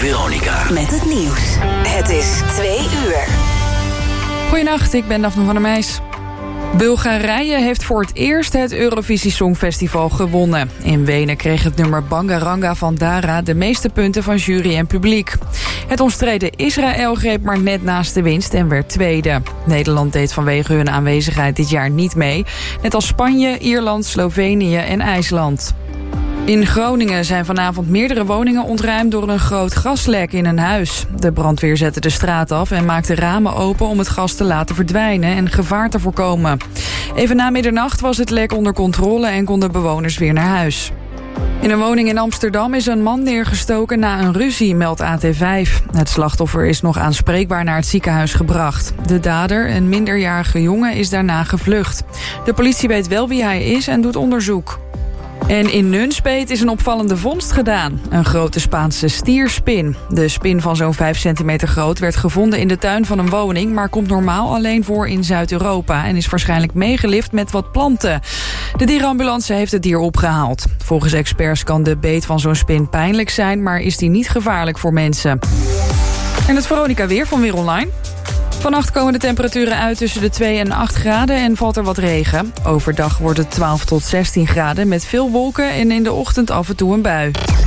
Veronica. Met het nieuws. Het is 2 uur. Goedenacht, ik ben Daphne van der Meijs. Bulgarije heeft voor het eerst het Eurovisie Songfestival gewonnen. In Wenen kreeg het nummer Bangaranga van Dara de meeste punten van jury en publiek. Het omstreden Israël greep maar net naast de winst en werd tweede. Nederland deed vanwege hun aanwezigheid dit jaar niet mee. Net als Spanje, Ierland, Slovenië en IJsland. In Groningen zijn vanavond meerdere woningen ontruimd door een groot gaslek in een huis. De brandweer zette de straat af en maakte ramen open om het gas te laten verdwijnen en gevaar te voorkomen. Even na middernacht was het lek onder controle en konden bewoners weer naar huis. In een woning in Amsterdam is een man neergestoken na een ruzie, meldt AT5. Het slachtoffer is nog aanspreekbaar naar het ziekenhuis gebracht. De dader, een minderjarige jongen, is daarna gevlucht. De politie weet wel wie hij is en doet onderzoek. En in Nunspeet is een opvallende vondst gedaan. Een grote Spaanse stierspin. De spin van zo'n 5 centimeter groot werd gevonden in de tuin van een woning, maar komt normaal alleen voor in Zuid-Europa en is waarschijnlijk meegelift met wat planten. De dierenambulance heeft het dier opgehaald. Volgens experts kan de beet van zo'n spin pijnlijk zijn, maar is die niet gevaarlijk voor mensen. En het Veronica weer van Weer Online. Vannacht komen de temperaturen uit tussen de 2 en 8 graden en valt er wat regen. Overdag wordt het 12 tot 16 graden met veel wolken en in de ochtend af en toe een bui.